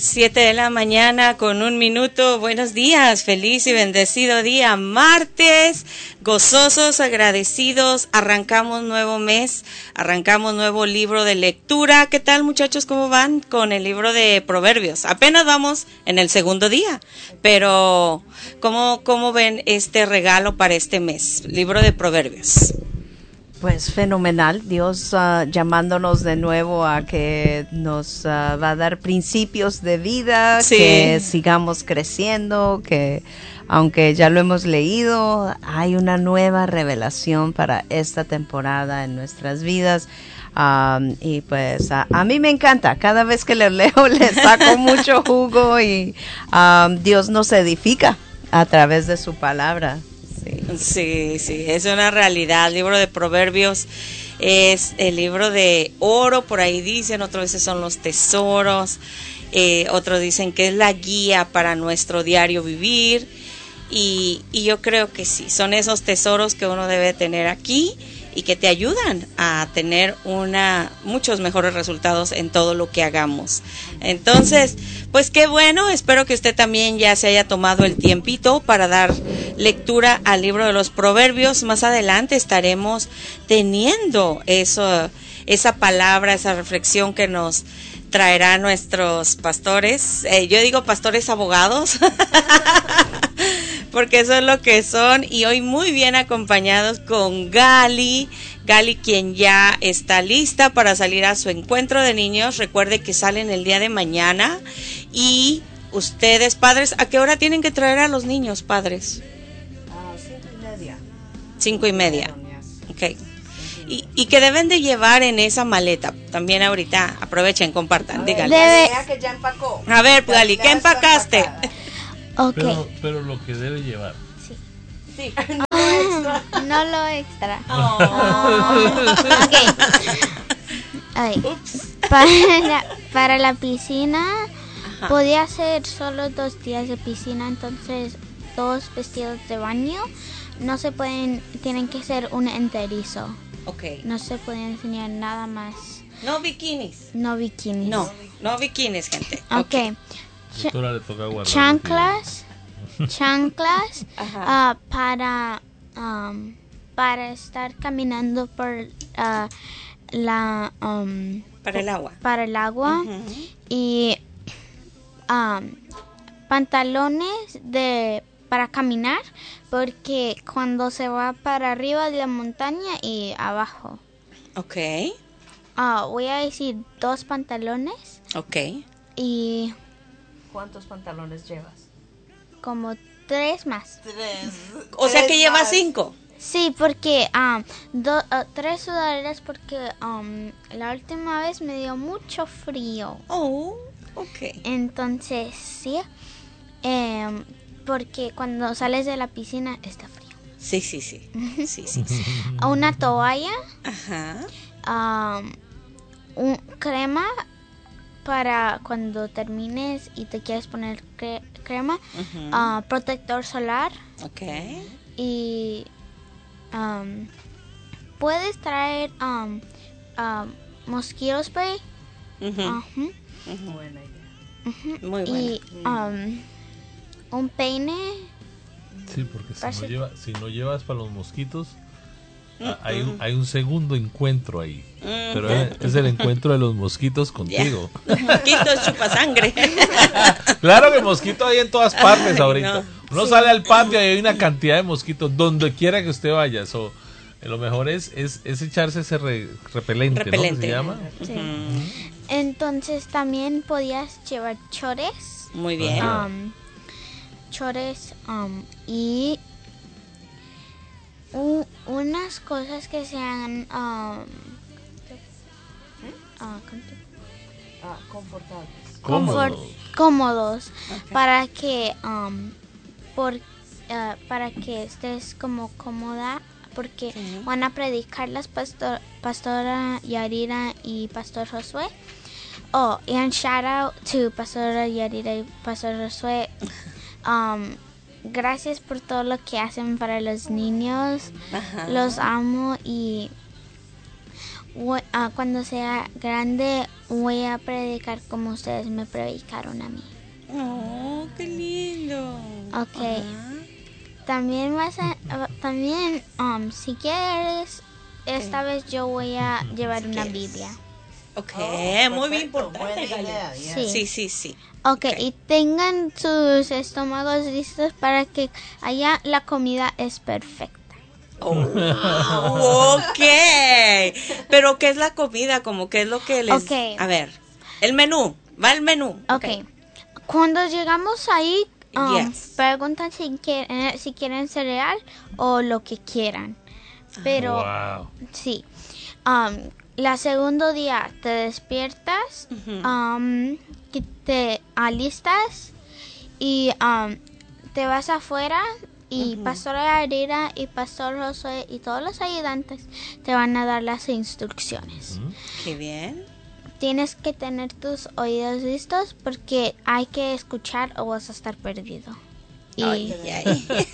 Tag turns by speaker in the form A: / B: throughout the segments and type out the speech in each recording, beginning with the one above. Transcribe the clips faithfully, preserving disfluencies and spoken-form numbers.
A: Siete de la mañana con un minuto. Buenos días, feliz y bendecido día. Martes, gozosos, agradecidos. Arrancamos nuevo mes, arrancamos nuevo libro de lectura. ¿Qué tal, muchachos? ¿Cómo van con el libro de Proverbios? Apenas vamos en el segundo día, pero ¿cómo, cómo ven este regalo para este mes? Libro de Proverbios.
B: Pues fenomenal, Dios uh, llamándonos de nuevo a que nos uh, va a dar principios de vida, sí. Que sigamos creciendo, que aunque ya lo hemos leído, hay una nueva revelación para esta temporada en nuestras vidas. Um, y pues a, a mí me encanta, cada vez que le leo le saco mucho jugo y um, Dios nos edifica a través de su palabra. Sí.
A: sí, sí, es una realidad. El libro de Proverbios es el libro de oro, por ahí dicen, otros dicen son los tesoros, eh, otros dicen que es la guía para nuestro diario vivir, y, y yo creo que sí, son esos tesoros que uno debe tener aquí y que te ayudan a tener una muchos mejores resultados en todo lo que hagamos. Entonces, pues qué bueno, espero que usted también ya se haya tomado el tiempito para dar lectura al libro de los Proverbios. Más adelante estaremos teniendo eso, esa palabra, esa reflexión que nos traerá nuestros pastores. Eh, yo digo pastores abogados. Porque eso es lo que son, y hoy muy bien acompañados con Gali, Gali quien ya está lista para salir a su encuentro de niños. Recuerde que salen el día de mañana, y ustedes, padres, ¿a qué hora tienen que traer a los niños, padres?
B: Uh, cinco y media.
A: Cinco y media, ok. ¿Y, y qué deben de llevar en esa maleta? También ahorita aprovechen, compartan, díganle.
C: Debe...
B: que ya empacó.
A: A ver, Gali, ¿qué empacaste?
C: Okay.
D: Pero, pero lo que debe llevar.
C: Sí.
B: Sí.
C: No, extra. no lo extra.
B: Oh.
C: Oh. Okay. Okay. Para, para la piscina, ajá, podía ser solo dos días de piscina, entonces dos vestidos de baño. No se pueden, tienen que ser un enterizo.
A: Okay.
C: No se pueden enseñar nada más.
A: No bikinis.
C: No bikinis.
A: No, no bikinis, gente.
C: Okay. okay.
D: Ch- le toca guardar
C: chanclas, chanclas uh, para um, para estar caminando por uh, la um,
A: para el agua,
C: para el agua uh-huh. Y um, pantalones de para caminar, porque cuando se va para arriba de la montaña y abajo.
A: Okay.
C: Uh, voy a decir dos pantalones.
A: Okay.
C: Y
B: ¿cuántos pantalones llevas?
C: Como tres más.
B: Tres.
A: O sea que llevas cinco.
C: Sí, porque um, do, uh, tres sudaderas, porque um, la última vez me dio mucho frío.
A: Oh, ok.
C: Entonces, sí, eh, porque cuando sales de la piscina está frío.
A: Sí, sí, sí. sí, sí, sí.
C: Una toalla.
A: Ajá.
C: Um, un, crema para cuando termines y te quieres poner cre- crema, uh-huh. uh, protector solar.
A: Okay.
C: Y um, puedes traer um, um, mosquito spray.
A: Uh-huh.
C: Uh-huh.
A: Uh-huh.
B: Buena idea.
C: Uh-huh.
A: Muy buena.
C: Y um, un peine.
D: Sí, porque si
C: Parece...
D: no, lleva, si no llevas para los mosquitos, uh-huh. hay, un, hay un segundo encuentro ahí. Uh-huh. Pero es, es el encuentro de los mosquitos contigo.
A: Yeah. Los mosquitos chupa sangre.
D: Claro que mosquito hay en todas partes. Ay, ahorita. No. Uno
A: sí.
D: sale al patio y hay una cantidad de mosquitos donde quiera que usted vaya. So, lo mejor es, es, es echarse ese re, repelente, repelente, ¿no? ¿Qué se llama?
C: Sí. Uh-huh. Entonces también podías llevar chores.
A: Muy bien.
C: Um, chores um, y u- unas cosas que sean um, uh,
B: ah, confortables.
C: Confort, cómodos, okay. Para que um, por, uh, para que estés como cómoda, porque uh-huh. Van a predicar las pastor, pastora Yarira y pastor Josué. Oh, and shout out to pastora Yarira y pastor Josué. Um, gracias por todo lo que hacen para los niños. Uh-huh. Los amo y uh, cuando sea grande voy a predicar como ustedes me predicaron a mí.
A: Oh, qué lindo.
C: Ok.
A: Ajá.
C: También vas a, también, um, si quieres, esta
A: Okay.
C: vez yo voy a llevar
A: Si
C: una
A: quieres.
C: Biblia.
A: Ok,
B: Oh,
A: muy bien
B: perfecto,
A: importante,
B: buena
A: Gali.
B: idea, yeah.
C: Sí.
A: Sí, sí, sí.
C: Ok,
A: Ok.
C: y tengan sus estómagos listos para que allá la comida es perfecta.
A: Oh, ok. Pero ¿qué es la comida? Como qué es lo que les...
C: Ok.
A: A ver, el menú. Va el menú.
C: Ok. Cuando llegamos ahí, um,
A: Yes.
C: preguntan si quieren, si quieren cereal o lo que quieran. Pero
D: Wow.
C: sí. Um, la segundo día te despiertas,
A: Ujú.
C: um, que te alistas y um, te vas afuera y
A: Ujú.
C: Pastor Arira y Pastor Josué y todos los ayudantes te van a dar las instrucciones.
A: Qué bien.
C: Tienes que tener tus oídos listos porque hay que escuchar o vas a estar perdido. Y,
A: Ay, ay, ay.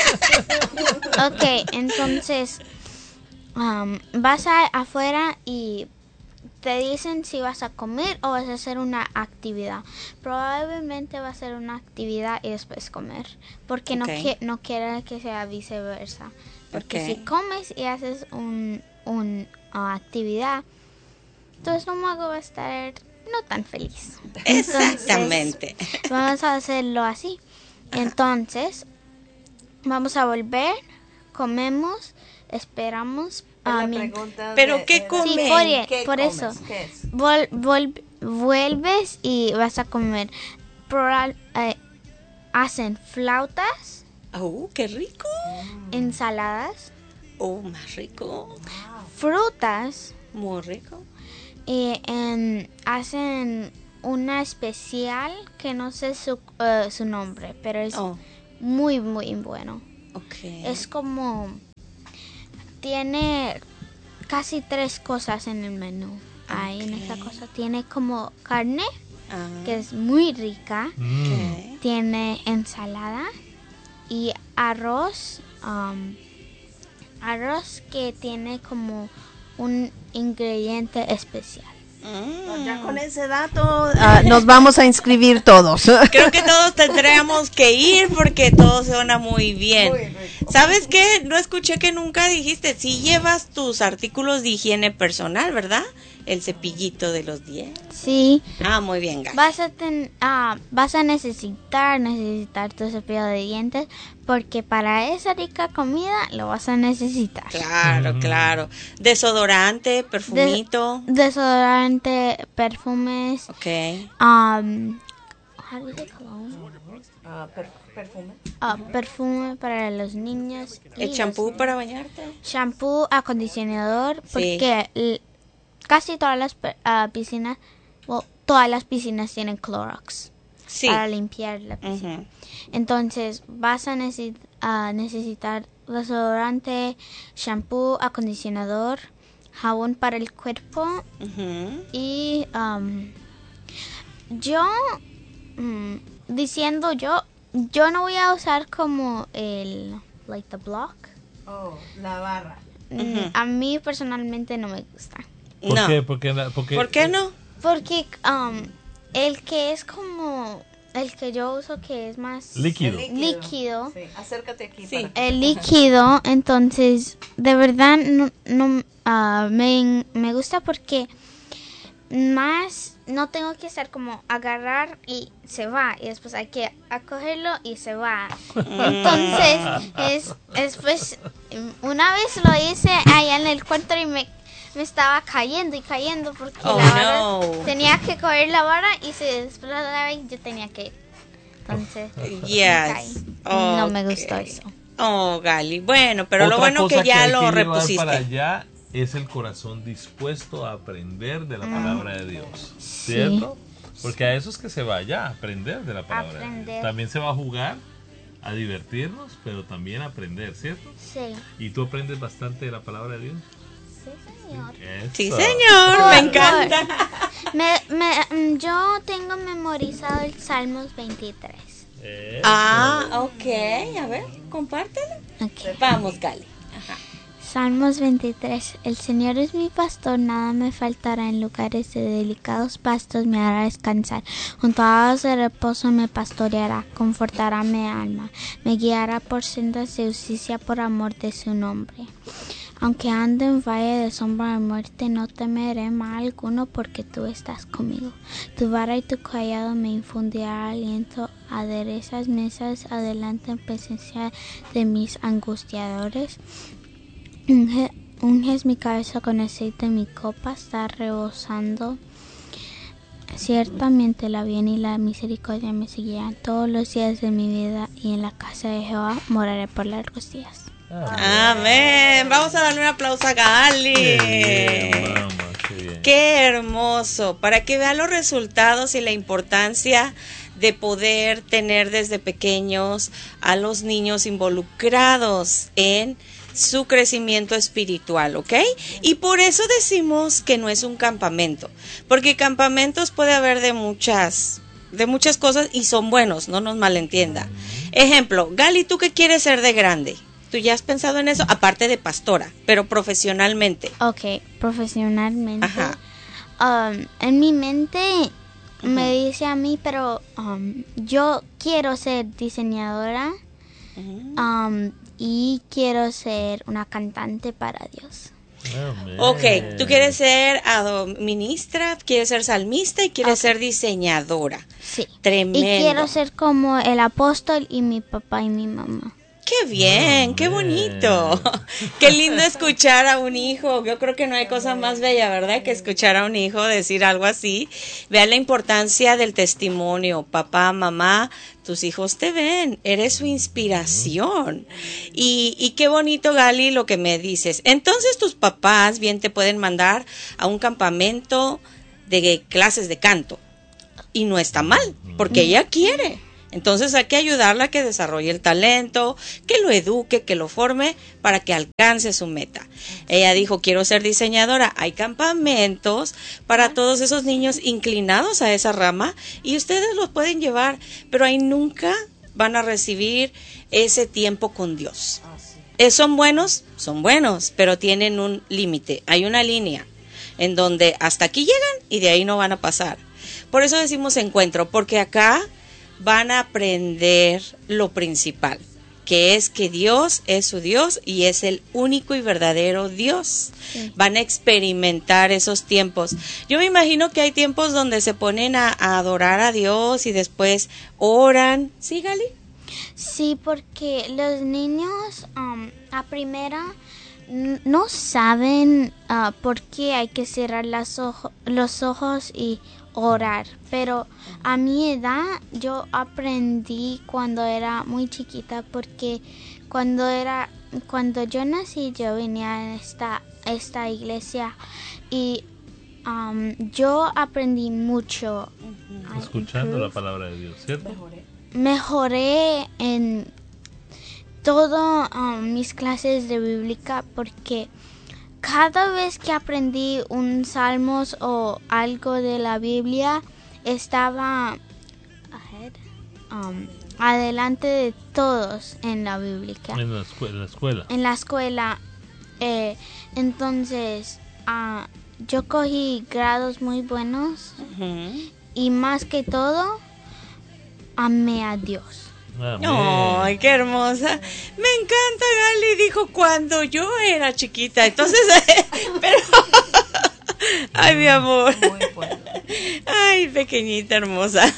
C: ok, entonces um, vas a, afuera y te dicen si vas a comer o vas a hacer una actividad. Probablemente va a ser una actividad y después comer, porque no
A: Ok.
C: qui- no quiere que sea viceversa. Porque
A: Ok.
C: si comes y haces un, un uh, actividad, tu estómago va a estar no tan feliz.
A: Exactamente.
C: Entonces, vamos a hacerlo así. Entonces, vamos a volver, comemos, esperamos.
B: La
C: a mi-
B: pregunta
A: Pero
B: de-
A: ¿qué
B: era-
A: comen?
C: Sí, por, e-
B: ¿Qué
C: por
B: comes?
C: eso.
B: ¿Qué es?
C: Vol- vol- vuelves y vas a comer. Proba- eh, hacen flautas,
A: Oh, qué rico.
C: ensaladas,
A: Oh, más rico.
C: frutas
A: Muy rico.
C: y en- hacen una especial que no sé su, eh, su nombre, pero es
A: Oh,
C: muy, muy bueno.
A: ok.
C: Es como... Tiene casi tres cosas en el menú. Ahí en esta
A: Ok.
C: cosa tiene como carne,
A: Ah,
C: que es muy rica.
D: Mm.
A: ok.
C: Tiene ensalada y arroz. um, arroz que tiene como un ingrediente especial.
A: Mm.
B: Ya con ese dato ah, nos vamos a inscribir todos.
A: Creo que todos tendríamos que ir porque todo suena muy bien.
B: Muy rico.
A: ¿Sabes qué? No escuché que nunca dijiste. Si llevas tus artículos de higiene personal, ¿verdad? El cepillito de los dientes.
C: Sí,
A: Ah, muy bien, Gali.
C: vas a, ten- ah, vas a necesitar, necesitar tu cepillo de dientes porque para esa rica comida lo vas a necesitar.
A: Claro,
D: Mm.
A: claro. Desodorante, perfumito.
C: Desodorante, perfumes,
A: Ok.
C: um, how do you say cologne?
B: Ah, per- perfume.
C: Ah, perfume para los niños. y
A: El
C: los-
A: champú para bañarte.
C: shampoo, acondicionador,
A: Sí.
C: porque l- casi todas las pe- ah, piscinas, well, todas las piscinas tienen Clorox
A: Sí.
C: para limpiar la piscina.
A: Ujú.
C: Entonces vas a, necesi- a necesitar desodorante, shampoo, acondicionador, jabón para el cuerpo
A: Ujú.
C: y um, yo mm, diciendo yo yo no voy a usar como el like the block.
B: Oh, la barra.
C: Mm,
A: Ujú.
C: A mí personalmente no me gusta.
D: ¿Por
A: No.
D: qué? ¿Por qué, la- por qué-
A: ¿Por qué no?
C: Porque um, el que es como el que yo uso que es más
D: Líquido.
B: El
C: líquido,
B: Sí, acércate aquí.
A: Sí.
B: para que-
C: el líquido, entonces de verdad no, no ah, me, me gusta porque más no tengo que estar como agarrar y se va y después hay que acogerlo y se va. Entonces es, es pues una vez lo hice allá en el cuarto y me, me estaba cayendo y cayendo porque
A: Oh,
C: la vara
A: no.
C: tenía que coger la vara y se desplazaba y yo tenía que ir. Entonces me
A: Yes.
C: caí. No me
A: Ok.
C: gustó eso.
A: Oh, Gali. Bueno, pero lo
D: Otra
A: bueno
D: cosa
A: que ya
D: hay
A: lo
D: que llevar
A: repusiste.
D: para allá es el corazón dispuesto a aprender de la
C: Mm.
D: palabra de Dios, ¿cierto? Porque a eso es que se va allá, a aprender de la palabra de Dios.
C: Aprender.
D: También se va a jugar, a divertirnos, pero también a aprender, ¿cierto?
C: Sí.
D: ¿Y tú aprendes bastante de la palabra de Dios?
C: Sí, señor.
A: Sí,
D: Eso.
A: señor, me encanta.
C: Me, me, mm, yo tengo memorizado el Salmos veintitrés.
D: Eso.
A: Ah, ok. A ver, compártelo.
C: Okay.
A: Vamos, Gali. Ajá.
C: Salmos veintitrés. El Señor es mi pastor, nada me faltará. En lugares de delicados pastos me hará descansar. Junto a aguas de reposo me pastoreará, confortará mi alma. Me guiará por sendas de justicia por amor de su nombre. Aunque ande en valle de sombra de muerte, no temeré mal alguno, porque tú estás conmigo. Tu vara y tu callado me infundirán aliento. Aderezas mesas adelante en presencia de mis angustiadores. Unge, unges mi cabeza con aceite, mi copa está rebosando. Ciertamente la bien y la misericordia me seguirán todos los días de mi vida, y en la casa de Jehová moraré por largos días.
A: Amén. Vamos a darle un aplauso a Gali.
D: Qué bien, mamá, qué bien.
A: Qué hermoso. Para que vea los resultados y la importancia de poder tener desde pequeños a los niños involucrados en su crecimiento espiritual, ¿ok? Y por eso decimos que no es un campamento, porque campamentos puede haber de muchas, de muchas cosas y son buenos, no nos malentienda. Ejemplo, Gali, ¿tú qué quieres ser de grande? ¿Tú ya has pensado en eso? Aparte de pastora, pero profesionalmente.
C: Ok, profesionalmente.
A: Ajá.
C: Um, en mi mente uh-huh. me dice a mí, pero um, yo quiero ser diseñadora uh-huh. um, y quiero ser una cantante para Dios.
D: Amén.
A: Ok, tú quieres ser uh, ministra, quieres ser salmista y quieres okay. ser diseñadora.
C: Sí.
A: Tremendo.
C: Y quiero ser como el apóstol y mi papá y mi mamá.
A: ¡Qué bien! Oh, ¡qué bonito! ¡Qué lindo escuchar a un hijo! Yo creo que no hay cosa más bella, ¿verdad?, que escuchar a un hijo decir algo así. Vean la importancia del testimonio. Papá, mamá, tus hijos te ven. Eres su inspiración. Y, y qué bonito, Gali, lo que me dices. Entonces, tus papás bien te pueden mandar a un campamento de clases de canto. Y no está mal, porque ella quiere. Entonces hay que ayudarla a que desarrolle el talento, que lo eduque, que lo forme para que alcance su meta. Ella dijo, quiero ser diseñadora. Hay campamentos para todos esos niños inclinados a esa rama y ustedes los pueden llevar, pero ahí nunca van a recibir ese tiempo con Dios. ¿Eh, ¿Son buenos? Son buenos, pero tienen un límite. Hay una línea en donde hasta aquí llegan y de ahí no van a pasar. Por eso decimos encuentro, porque acá van a aprender lo principal, que es que Dios es su Dios y es el único y verdadero Dios. Sí. Van a experimentar esos tiempos. Yo me imagino que hay tiempos donde se ponen a, a adorar a Dios y después oran. ¿Sí, Gali?
C: Sí, porque los niños um, a primera n- no saben uh, por qué hay que cerrar las ojo- los ojos y orar, pero a mi edad yo aprendí cuando era muy chiquita, porque cuando era cuando yo nací yo venía a esta esta iglesia y um, yo aprendí mucho
D: uh-huh. escuchando la palabra de Dios, ¿cierto?
C: Mejoré, Mejoré en todo um, mis clases de bíblica, porque cada vez que aprendí un salmos o algo de la Biblia, estaba ahead, um, adelante de todos en la Biblia.
D: En la escuela. En la escuela,
C: en la escuela eh, entonces, uh, yo cogí grados muy buenos uh-huh. y más que todo, amé a Dios.
A: ¡Ay, qué hermosa! Me encanta, Gali. Dijo cuando yo era chiquita. Entonces, pero... Ay, mi amor. Muy bueno. Ay, pequeñita, hermosa.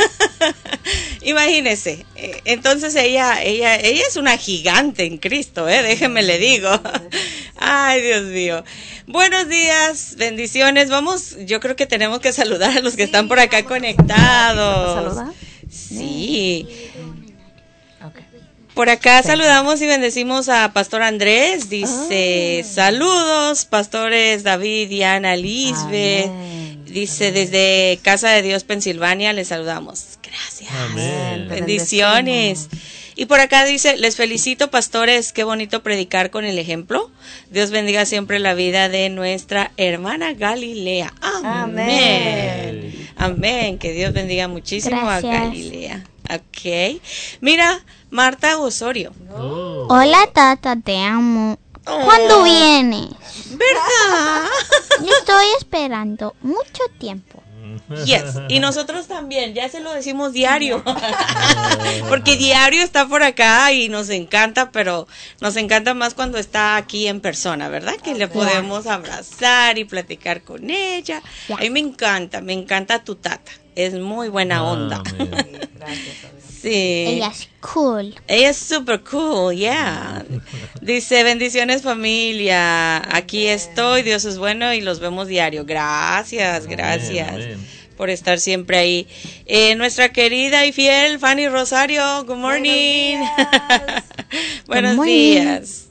A: Imagínese. Entonces ella, ella, ella es una gigante en Cristo, ¿eh? Déjeme le digo. Ay, Dios mío. Buenos días, bendiciones. Vamos, yo creo que tenemos que saludar a los que sí, están por acá conectados.
B: ¿Saludar?
A: Sí. Por acá saludamos y bendecimos a Pastor Andrés. Dice, oh. saludos, pastores David, Diana, Lisbeth. Amén. Dice, Amén. Desde Casa de Dios, Pensilvania, les saludamos. Gracias.
D: Amén.
A: Bendiciones. Y por acá dice, les felicito, pastores, qué bonito predicar con el ejemplo. Dios bendiga siempre la vida de nuestra hermana Galilea. Amén. Amén. Amén. Que Dios bendiga muchísimo Gracias. A Galilea. Ok. Mira, Marta Osorio.
C: Oh. Hola, tata, te amo. ¿Cuándo vienes?
A: ¿Verdad?
C: Yo estoy esperando mucho tiempo.
A: Yes, y nosotros también, ya se lo decimos diario, porque diario está por acá y nos encanta, pero nos encanta más cuando está aquí en persona, ¿verdad? Que le podemos abrazar y platicar con ella. A mí me encanta, me encanta tu tata, es muy buena onda. Sí.
C: Ella es cool.
A: Ella es super cool, yeah. Dice, bendiciones familia, aquí estoy, Dios es bueno y los vemos diario. Gracias, gracias amén, amén. por estar siempre ahí. Eh, nuestra querida y fiel Fanny Rosario, good morning. Buenos
C: good
A: días.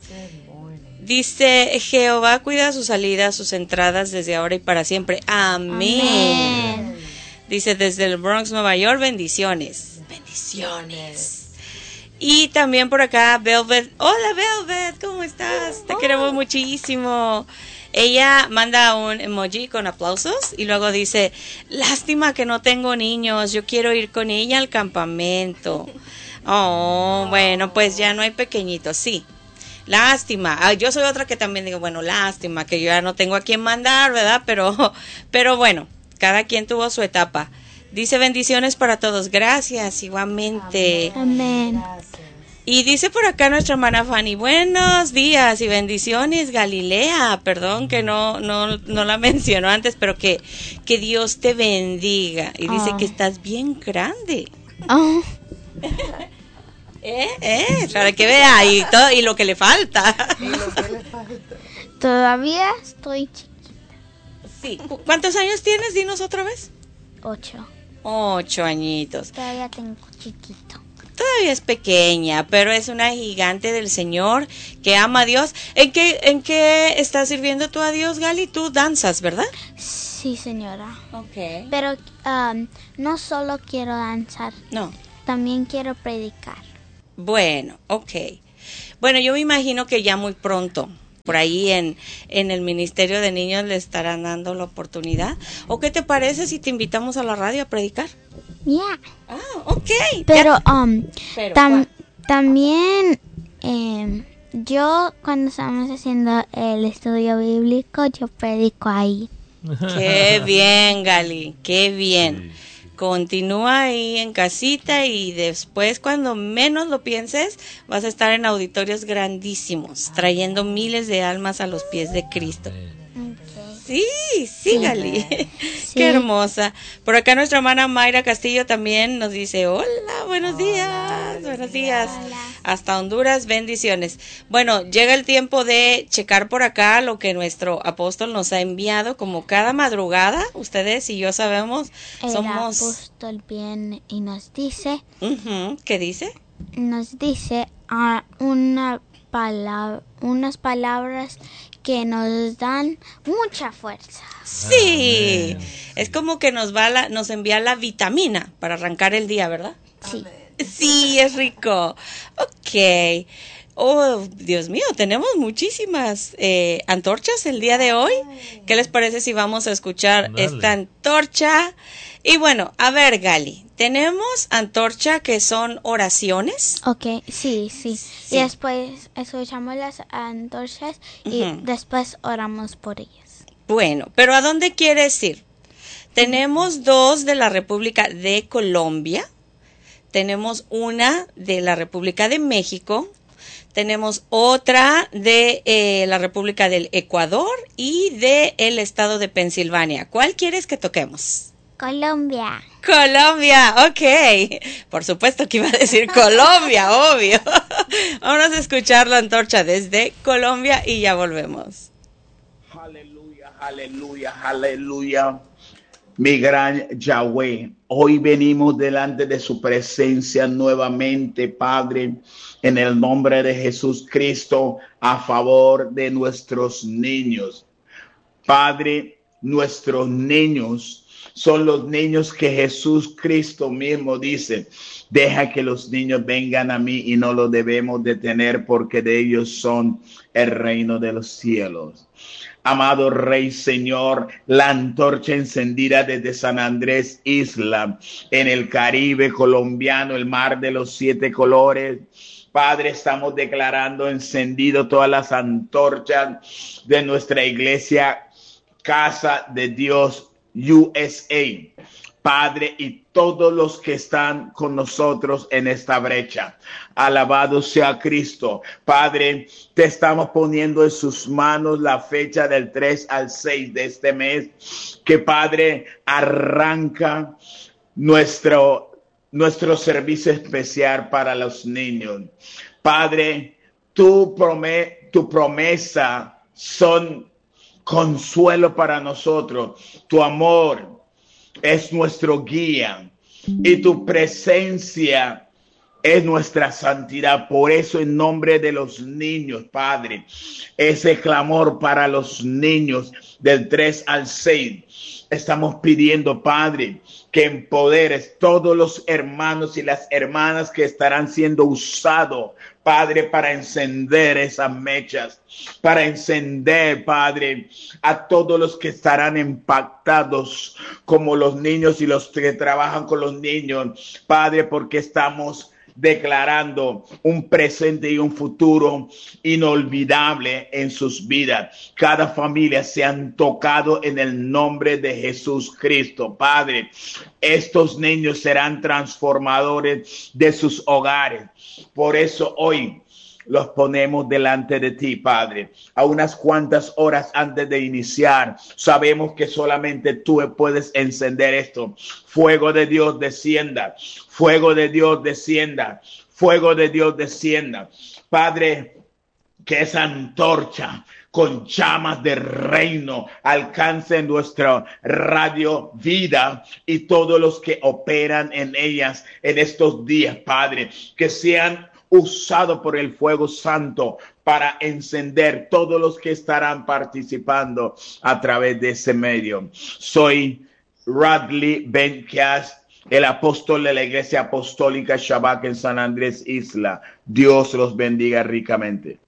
A: Dice, Jehová cuida sus salidas, sus entradas desde ahora y para siempre. Amén. Amén. Dice, desde el Bronx, Nueva York, bendiciones. Bendiciones. Y también por acá Velvet. Hola Velvet, ¿cómo estás? Te queremos muchísimo. Ella manda un emoji con aplausos y luego dice, lástima que no tengo niños, yo quiero ir con ella al campamento. Oh, bueno, pues ya no hay pequeñitos, sí. Lástima. Ah, yo soy otra que también digo, bueno, lástima que yo ya no tengo a quién mandar, ¿verdad? Pero, pero bueno, cada quien tuvo su etapa. Dice bendiciones para todos. Gracias, igualmente.
C: Amén.
A: Y dice por acá nuestra hermana Fanny, buenos días y bendiciones, Galilea. Perdón que no no no la mencionó antes, pero que, que Dios te bendiga. Y dice oh. que estás bien grande.
C: Oh.
A: eh, eh, para que vea y todo y lo que le falta.
B: Y lo que le falta.
C: Todavía estoy chiquita.
A: Sí. ¿Cuántos años tienes? Dinos otra vez.
C: Ocho.
A: Ocho añitos.
C: Todavía tengo chiquito.
A: Todavía es pequeña, pero es una gigante del Señor que ama a Dios. ¿En qué, en qué estás sirviendo tú a Dios, Gali? Tú danzas, ¿verdad?
C: Sí, señora.
A: Okay.
C: Pero um, no solo quiero danzar.
A: No.
C: También quiero predicar.
A: Bueno, ok. Bueno, yo me imagino que ya muy pronto por ahí en, en el Ministerio de Niños le estarán dando la oportunidad. ¿O qué te parece si te invitamos a la radio a predicar?
C: Ya. Yeah.
A: Ah, ok.
C: Pero, um,
A: Pero
C: tam, también eh, yo cuando estamos haciendo el estudio bíblico, yo predico ahí.
A: Qué bien, Gali, qué bien. Sí. Continúa ahí en casita y después cuando menos lo pienses vas a estar en auditorios grandísimos, trayendo miles de almas a los pies de Cristo. Sí, sí, Gali. Sí. Qué hermosa. Por acá nuestra hermana Mayra Castillo también nos dice, hola, buenos hola, días, buenos días. Hola. Hasta Honduras, bendiciones. Bueno, llega el tiempo de checar por acá lo que nuestro apóstol nos ha enviado, como cada madrugada, ustedes y yo sabemos,
C: el
A: somos...
C: El apóstol viene y nos dice...
A: Uh-huh. ¿Qué dice?
C: Nos dice uh, una palabra, unas palabras que nos dan mucha fuerza.
A: Sí, amén. Es como que nos va la, nos envía la vitamina para arrancar el día, ¿verdad?
C: Sí.
A: Sí, es rico. Ok. Oh, Dios mío, tenemos muchísimas eh, antorchas el día de hoy. ¿Qué les parece si vamos a escuchar Dale. esta antorcha? Y bueno, a ver, Gali, tenemos antorcha que son oraciones.
C: Ok, sí, sí. sí. Y después escuchamos las antorchas y uh-huh. después oramos por ellas.
A: Bueno, pero ¿a dónde quieres ir? Tenemos dos de la República de Colombia. Tenemos una de la República de México. Tenemos otra de eh, la República del Ecuador y de el estado de Pensilvania. ¿Cuál quieres que toquemos?
C: Colombia.
A: Colombia, ok. Por supuesto que iba a decir Colombia, obvio. Vamos a escuchar la antorcha desde Colombia y ya volvemos.
E: Aleluya, aleluya, aleluya. Mi gran Yahweh, hoy venimos delante de su presencia nuevamente, Padre, en el nombre de Jesús Cristo, a favor de nuestros niños. Padre, nuestros niños son los niños que Jesús Cristo mismo dice, deja que los niños vengan a mí y no los debemos detener porque de ellos son el reino de los cielos. Amado Rey Señor, la antorcha encendida desde San Andrés Isla, en el Caribe colombiano, el mar de los siete colores, Padre, estamos declarando encendido todas las antorchas de nuestra iglesia, Casa de Dios U S A. Padre, y todos los que están con nosotros en esta brecha. Alabado sea Cristo. Padre, te estamos poniendo en sus manos la fecha del tres al seis de este mes, que Padre arranca nuestro, nuestro servicio especial para los niños. Padre, tu, prome, tu promesa son consuelo para nosotros. Tu amor es nuestro guía y tu presencia es nuestra santidad. Por eso, en nombre de los niños, Padre, ese clamor para los niños del tres al seis, estamos pidiendo, Padre, que empoderes todos los hermanos y las hermanas que estarán siendo usados, Padre, para encender esas mechas, para encender, Padre, a todos los que estarán impactados como los niños y los que trabajan con los niños, Padre, porque estamos declarando un presente y un futuro inolvidable en sus vidas. Cada familia se han tocado en el nombre de Jesús Cristo. Padre, estos niños serán transformadores de sus hogares. Por eso hoy los ponemos delante de ti, Padre. A unas cuantas horas antes de iniciar, sabemos que solamente tú puedes encender esto. Fuego de Dios descienda, fuego de Dios descienda, fuego de Dios descienda. Padre, que esa antorcha con llamas de reino alcance nuestra radio vida y todos los que operan en ellas en estos días, Padre, que sean usado por el fuego santo para encender todos los que estarán participando a través de ese medio. Soy Radley Benkias, el apóstol de la Iglesia Apostólica Shabbat en San Andrés Isla. Dios los bendiga ricamente.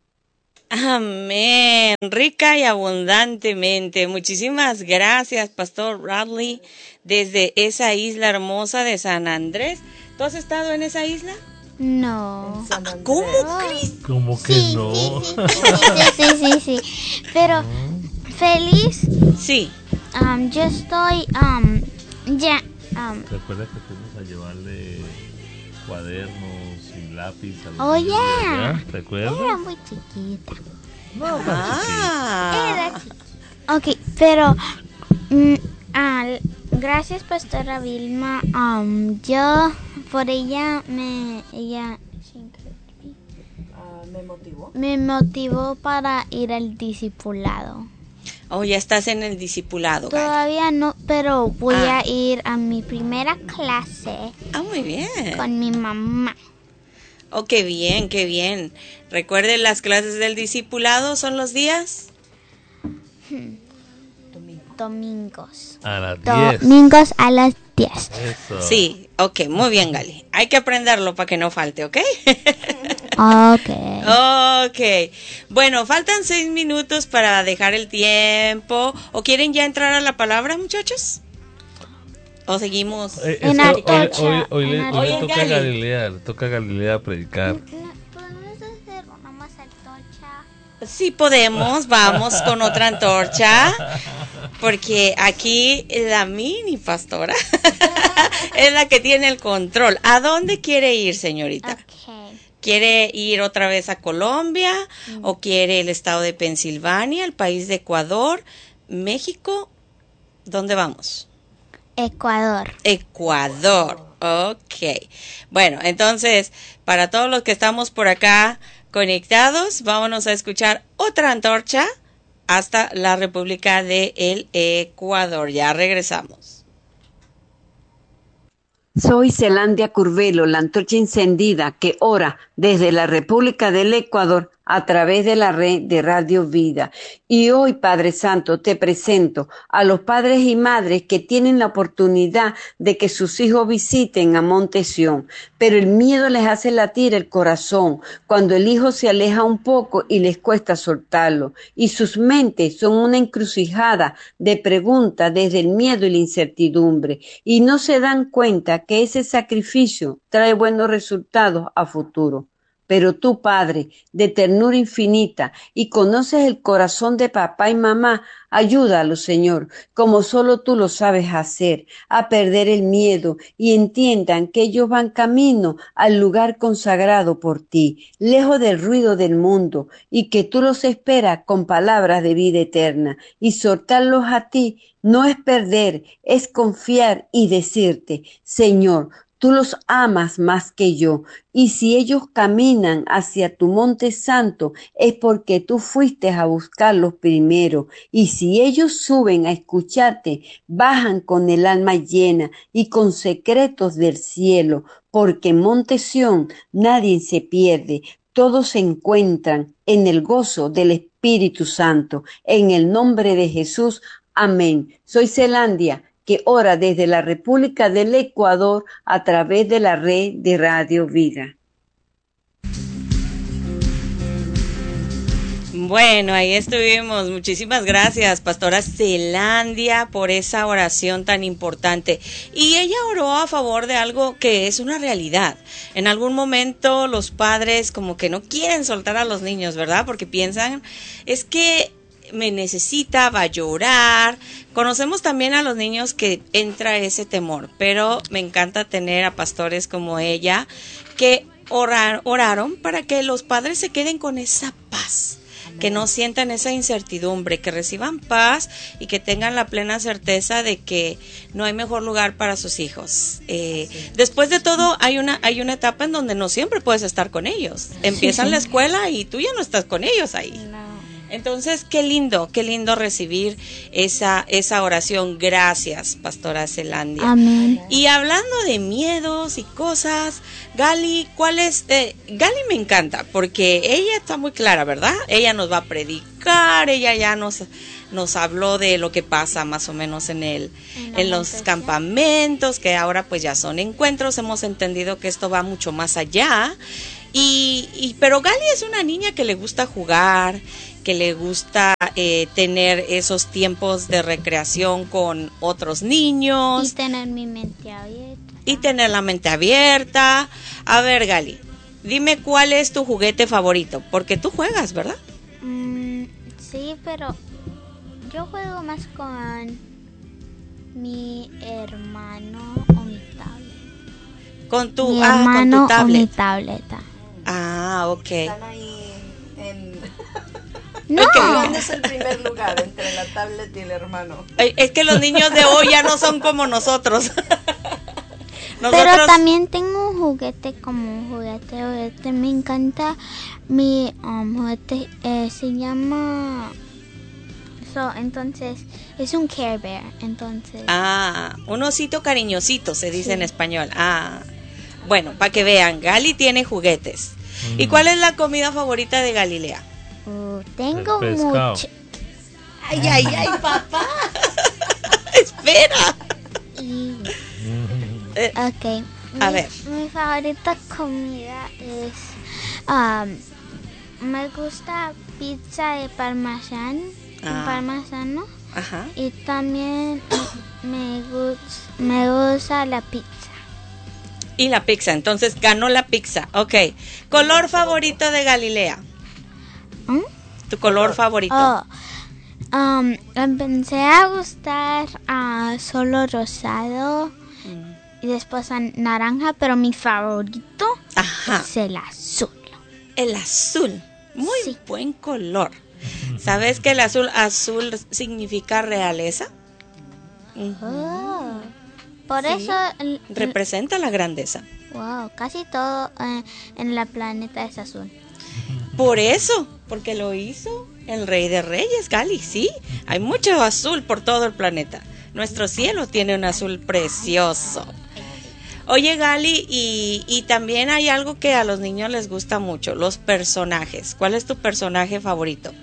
A: Amén, rica y abundantemente. Muchísimas gracias, Pastor Radley, desde esa isla hermosa de San Andrés. ¿Tú has estado en esa isla?
C: No.
A: ¿Cómo, Cris?
D: ¿Cómo que
C: sí,
D: no?
C: Sí, sí, sí, sí, sí, sí. Pero feliz.
A: Sí.
C: Um, yo estoy um, ya. Um,
D: ¿Recuerdas que fuimos a llevarle cuadernos y lápiz a los
C: Oh,
D: niños de
C: yeah.
D: allá? ¿Recuerdas?
C: Era muy chiquita.
D: No, tan
A: Ah.
C: Era chiquita. Ok, pero mm, ah, gracias, Pastora Vilma. Um, yo por ella me ella
B: Uh, me motivó.
C: me motivó para ir al discipulado.
A: Oh, ya estás en el discipulado, Gali.
C: Todavía no, pero voy
A: Ah.
C: a ir a mi primera clase
A: Ah, muy bien.
C: con mi mamá.
A: Oh, qué bien, qué bien. Recuerden, las clases del discipulado son los días.
C: Domingos.
D: A las diez.
C: Domingos a las diez.
D: Eso.
A: Sí, ok, muy bien, Gali. Hay que aprenderlo para que no falte, ¿ok?
C: Ok.
A: Ok. Bueno, faltan seis minutos para dejar el tiempo. ¿O quieren ya entrar a la palabra, muchachos? ¿O seguimos?
D: Eh,
C: En
D: es que hoy,
C: Antorcha,
D: hoy, hoy le,
C: en
D: hoy le
A: Antorcha.
D: toca a
A: Gali.
D: Galilea, le toca a Galilea predicar.
C: ¿Podemos hacer una más antorcha?
A: Sí podemos, vamos con otra antorcha, porque aquí la mini pastora es la que tiene el control. ¿A dónde quiere ir, señorita?
C: Ok.
A: ¿Quiere ir otra vez a Colombia o quiere el estado de Pensilvania, el país de Ecuador, México? ¿Dónde vamos?
C: Ecuador.
A: Ecuador, ok. Bueno, entonces, para todos los que estamos por acá conectados, vámonos a escuchar otra antorcha hasta la República de el Ecuador. Ya regresamos.
F: Soy Zelandia Curvelo, la antorcha encendida que ora desde la República del Ecuador a través de la red de Radio Vida. Y hoy, Padre Santo, te presento a los padres y madres que tienen la oportunidad de que sus hijos visiten a Monte Sión, pero el miedo les hace latir el corazón cuando el hijo se aleja un poco y les cuesta soltarlo, y sus mentes son una encrucijada de preguntas desde el miedo y la incertidumbre, y no se dan cuenta que ese sacrificio trae buenos resultados a futuro. pero tú, Padre, de ternura infinita, y conoces el corazón de papá y mamá, ayúdalos, Señor, como solo tú lo sabes hacer, a perder el miedo y entiendan que ellos van camino al lugar consagrado por ti, lejos del ruido del mundo, y que tú los esperas con palabras de vida eterna, y soltarlos a ti no es perder, es confiar y decirte, Señor, tú los amas más que yo, y si ellos caminan hacia tu monte santo, es porque tú fuiste a buscarlos primero, y si ellos suben a escucharte, bajan con el alma llena y con secretos del cielo, porque en Monte Sión nadie se pierde, todos se encuentran en el gozo del Espíritu Santo. En el nombre de Jesús, amén. Soy Zelandia, que ora desde la República del Ecuador a través de la red de Radio Vida.
A: Bueno, ahí estuvimos. Muchísimas gracias, Pastora Zelandia, por esa oración tan importante. Y ella oró a favor de algo que es una realidad. En algún momento los padres como que no quieren soltar a los niños, ¿verdad? Porque piensan, es que me necesita, va a llorar. Conocemos también a los niños que entra ese temor, pero me encanta tener a pastores como ella que orar, oraron para que los padres se queden con esa paz, que no sientan esa incertidumbre, que reciban paz y que tengan la plena certeza de que no hay mejor lugar para sus hijos. Eh, después de todo, hay una hay una etapa en donde no siempre puedes estar con ellos. Empiezan sí, sí. la escuela y tú ya no estás con ellos ahí. No. Entonces, qué lindo, qué lindo recibir esa esa oración. Gracias, Pastora Zelandia.
C: Amén.
A: Y hablando de miedos y cosas, Gali, ¿cuál es? Eh, Gali me encanta porque ella está muy clara, ¿verdad? Ella nos va a predicar, ella ya nos nos habló de lo que pasa más o menos en el en, en los campamentos, que ahora pues ya son encuentros. Hemos entendido que esto va mucho más allá. Y, y pero Gali es una niña que le gusta jugar, que le gusta eh, tener esos tiempos de recreación con otros niños.
C: Y tener mi mente abierta.
A: Y tener la mente abierta. A ver, Gali, dime cuál es tu juguete favorito, porque tú juegas, ¿verdad?
C: Mm, sí, pero yo juego más con mi hermano o mi tablet.
A: Con tu,
C: mi
A: ah,
C: hermano
A: con tu tablet.
C: o mi tableta.
A: Ah, ok.
B: Están ahí en...
C: No.
B: ¿Dónde es el primer lugar entre la tablet y el hermano?
A: Es que los niños de hoy ya no son como nosotros. nosotros...
C: Pero también tengo un juguete como un juguete, juguete. Me encanta mi um, juguete, eh, se llama... So, entonces, es un Care Bear, entonces...
A: Ah, un osito cariñosito, se dice sí. en español. Ah, bueno, para que vean, Gali tiene juguetes. Mm. ¿Y cuál es la comida favorita de Galilea?
C: Uh, tengo mucho.
A: Ay, ay, ay, papá. Espera.
C: Y... ok.
A: A
C: mi,
A: ver.
C: Mi favorita comida es... Um, me gusta pizza de parmesano. Ah. Parmesano.
A: Ajá.
C: Y también me, gusta, me gusta la pizza.
A: Y la pizza, entonces ganó la pizza. Ok. ¿Color favorito de Galilea?
C: ¿Mm?
A: ¿Tu color favorito?
C: Oh, um, empecé a gustar uh, solo rosado mm. y después naranja, pero mi favorito
A: Ajá.
C: es el azul.
A: El azul, muy
C: sí.
A: buen color. ¿Sabes que el azul azul significa realeza?
C: Uh-huh. Oh, por sí. eso el,
A: representa la grandeza.
C: Wow, casi todo eh, en la planeta es azul.
A: Por eso, porque lo hizo el Rey de Reyes, Gali, sí. Hay mucho azul por todo el planeta. Nuestro cielo tiene un azul precioso. Oye, Gali, y, y también hay algo que a los niños les gusta mucho, los personajes. ¿Cuál es tu personaje favorito?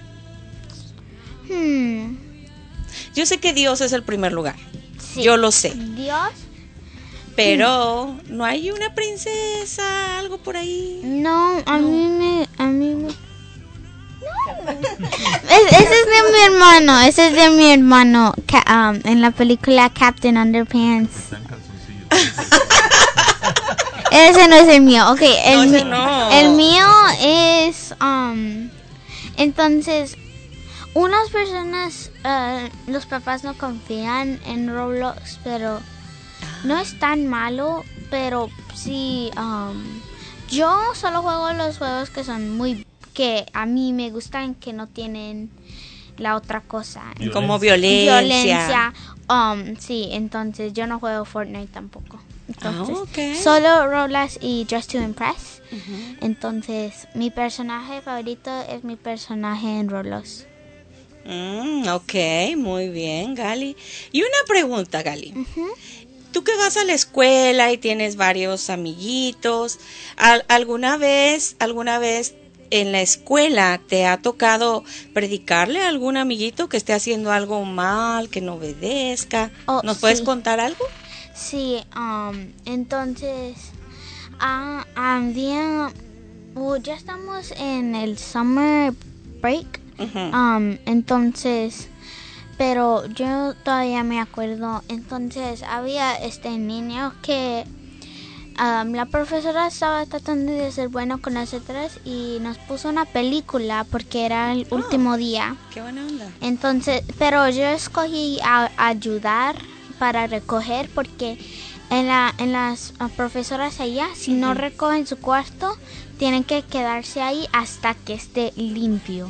C: Hmm.
A: Yo sé que Dios es el primer lugar.
C: Sí.
A: Yo lo sé.
C: Dios.
A: Pero no hay una princesa, algo por ahí.
C: No, a no. mí me, a mí me. No. es, ese es de mi hermano, ese es de mi hermano, ca, um, en la película Captain Underpants. Ese no es el mío, okay. El,
A: no, ese no.
C: El mío es, um, entonces, unas personas, uh, los papás no confían en Roblox, pero no es tan malo, pero sí, um, yo solo juego los juegos que son muy, que a mí me gustan, que no tienen la otra cosa.
A: Violencia. Como violencia.
C: Violencia, um, sí, entonces yo no juego Fortnite tampoco. Entonces,
A: ah, okay.
C: Solo Roblox y Dress to Impress. Uh-huh. Entonces, mi personaje favorito es mi personaje en Roblox.
A: Mm, ok, muy bien, Gali. Y una pregunta, Gali. Uh-huh. Tú que vas a la escuela y tienes varios amiguitos, ¿al- ¿alguna vez, alguna vez en la escuela te ha tocado predicarle a algún amiguito que esté haciendo algo mal, que no obedezca?
C: Oh,
A: ¿Nos
C: sí.
A: puedes contar algo?
C: Sí, um, entonces, uh, había, uh, ya estamos en el summer break, uh-huh. um, entonces, pero yo todavía me acuerdo, entonces había este niño que um, la profesora estaba tratando de ser bueno con nosotros y nos puso una película porque era el oh, último día.
A: ¡Qué buena onda!
C: Entonces, pero yo escogí a, a ayudar para recoger porque en la en las uh, profesoras allá si uh-huh. no recogen su cuarto tienen que quedarse ahí hasta que esté limpio.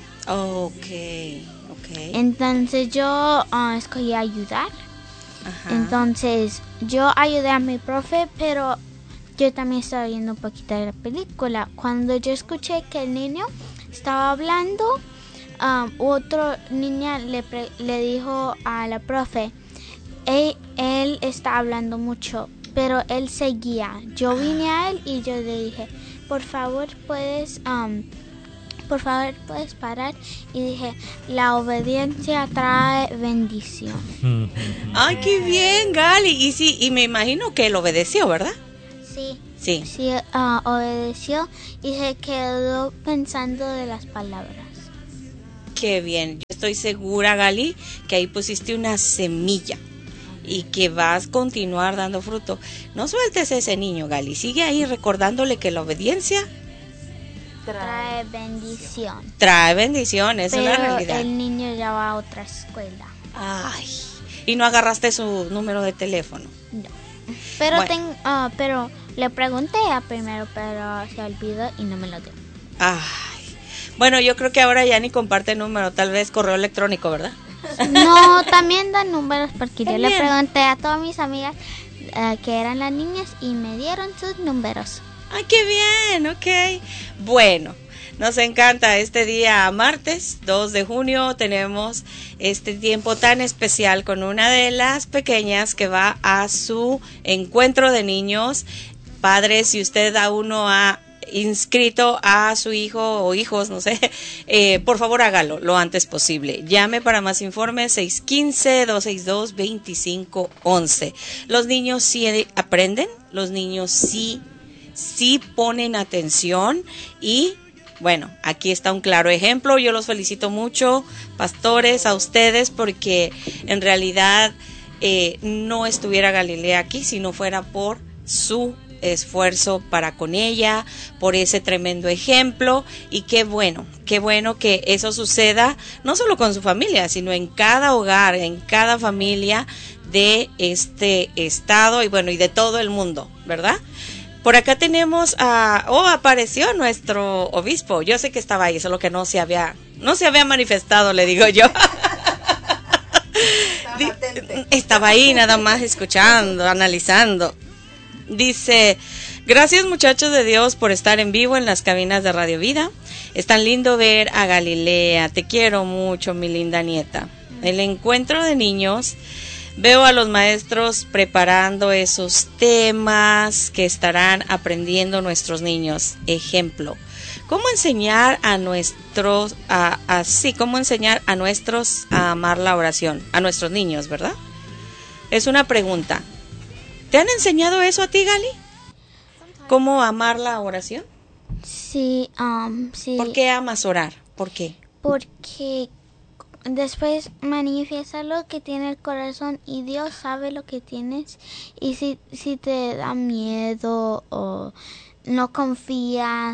A: Okay, okay.
C: Entonces yo uh, escogí ayudar. Uh-huh. Entonces yo ayudé a mi profe, pero yo también estaba viendo un poquito de la película. Cuando yo escuché que el niño estaba hablando, um, otro niña le pre- le dijo a la profe, Él, él está hablando mucho, pero él seguía. Yo vine a él y yo le dije, por favor puedes, um, por favor puedes parar. Y dije, la obediencia trae bendición.
A: Ay, qué bien, Gali. Y sí, y me imagino que él obedeció, ¿verdad?
C: Sí.
A: Sí.
C: Sí, uh, obedeció y se quedó pensando de las palabras.
A: Qué bien. Yo estoy segura, Gali, que ahí pusiste una semilla y que vas a continuar dando fruto. No sueltes a ese niño, Gali. Sigue ahí recordándole que la obediencia
C: trae bendición.
A: Trae bendición, es
C: Pero
A: una realidad.
C: El niño ya va a otra escuela.
A: Ay, ¿y no agarraste su número de teléfono?
C: No. Pero,
A: bueno.
C: ten, uh, pero le pregunté a primero, pero se olvidó y no me lo dio.
A: Ay, bueno, yo creo que ahora ya ni comparte número, tal vez correo electrónico, ¿verdad?
C: No, también dan números porque
A: también.
C: Yo le pregunté a todas mis amigas uh, que eran las niñas y me dieron sus números.
A: ¡Ay, qué bien! Ok. Bueno, nos encanta este día martes dos de junio. Tenemos este tiempo tan especial con una de las pequeñas que va a su encuentro de niños. Padres, si usted aún no ha inscrito a su hijo o hijos, no sé, eh, por favor hágalo lo antes posible. Llame para más informes seis uno cinco, dos seis dos, dos cinco uno uno. Los niños sí aprenden, los niños sí, sí ponen atención y bueno, aquí está un claro ejemplo. Yo los felicito mucho, pastores, a ustedes, porque en realidad eh, no estuviera Galilea aquí si no fuera por su esfuerzo para con ella, por ese tremendo ejemplo. Y qué bueno, qué bueno que eso suceda no solo con su familia, sino en cada hogar, en cada familia de este estado y bueno, y de todo el mundo, ¿verdad? Por acá tenemos a, oh, apareció nuestro obispo. Yo sé que estaba ahí, solo que no se había, no se había manifestado, le digo yo. Estaba, estaba ahí nada más escuchando, analizando. Dice, gracias muchachos de Dios por estar en vivo en las cabinas de Radio Vida. Es tan lindo ver a Galilea. Te quiero mucho, mi linda nieta. El encuentro de niños. Veo a los maestros preparando esos temas que estarán aprendiendo nuestros niños. Ejemplo, ¿cómo enseñar a nuestros, a, a, sí, cómo enseñar a nuestros a amar la oración? A nuestros niños, ¿verdad? Es una pregunta. ¿Te han enseñado eso a ti, Gali? ¿Cómo amar la oración?
C: Sí, um, sí.
A: ¿Por qué amas orar? ¿Por qué?
C: Porque después manifiesta lo que tiene el corazón y Dios sabe lo que tienes. Y si, si te da miedo o no confías,